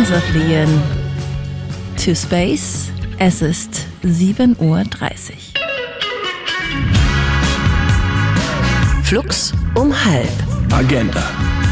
Kings of Leon. To Space. Es ist 7:30 Uhr. Flux um halb. Agenda.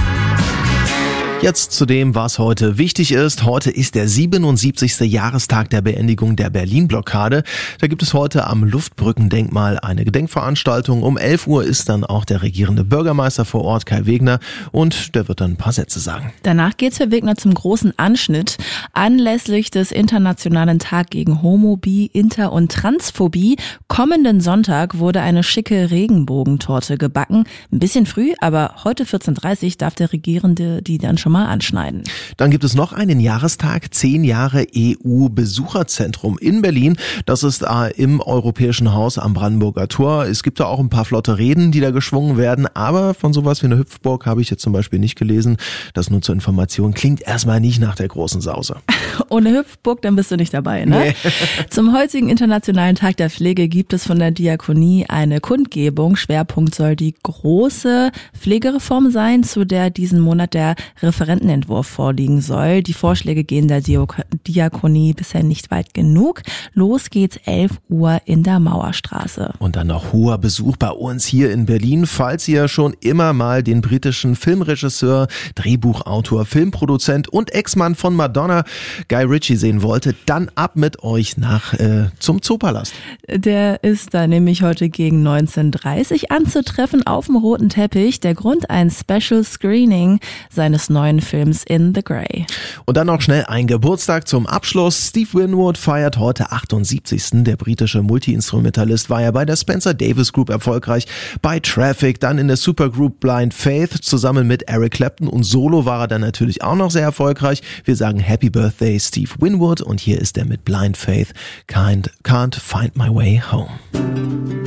Jetzt zu dem, was heute wichtig ist. Heute ist der 77. Jahrestag der Beendigung der Berlin-Blockade. Da gibt es heute am Luftbrückendenkmal eine Gedenkveranstaltung. Um 11 Uhr ist dann auch der regierende Bürgermeister vor Ort, Kai Wegner, und der wird dann ein paar Sätze sagen. Danach geht's für Wegner zum großen Anschnitt. Anlässlich des Internationalen Tag gegen Homo, Bi, Inter- und Transphobie kommenden Sonntag wurde eine schicke Regenbogentorte gebacken. Ein bisschen früh, aber heute 14:30 Uhr darf der Regierende die dann schon mal anschneiden. Dann gibt es noch einen Jahrestag, 10 Jahre EU-Besucherzentrum in Berlin. Das ist im Europäischen Haus am Brandenburger Tor. Es gibt da auch ein paar flotte Reden, die da geschwungen werden, aber von sowas wie einer Hüpfburg habe ich jetzt zum Beispiel nicht gelesen. Das nur zur Information, klingt erstmal nicht nach der großen Sause. Ohne Hüpfburg, dann bist du nicht dabei, ne? Nee. Zum heutigen Internationalen Tag der Pflege gibt es von der Diakonie eine Kundgebung. Schwerpunkt soll die große Pflegereform sein, zu der diesen Monat der Referentenentwurf vorliegen soll. Die Vorschläge gehen der Diakonie bisher nicht weit genug. Los geht's 11 Uhr in der Mauerstraße. Und dann noch hoher Besuch bei uns hier in Berlin. Falls ihr schon immer mal den britischen Filmregisseur, Drehbuchautor, Filmproduzent und Ex-Mann von Madonna, Guy Ritchie, sehen wolltet, dann ab mit euch zum Zoopalast. Der ist da nämlich heute gegen 19:30 Uhr anzutreffen auf dem roten Teppich. Der Grund: ein Special Screening seines neuen Films In the Grey. Und dann noch schnell ein Geburtstag zum Abschluss. Steve Winwood feiert heute 78. Der britische Multi-Instrumentalist war ja bei der Spencer Davis Group erfolgreich, bei Traffic, dann in der Supergroup Blind Faith zusammen mit Eric Clapton, und solo war er dann natürlich auch noch sehr erfolgreich. Wir sagen Happy Birthday Steve Winwood, und hier ist er mit Blind Faith, Can't Find My Way Home.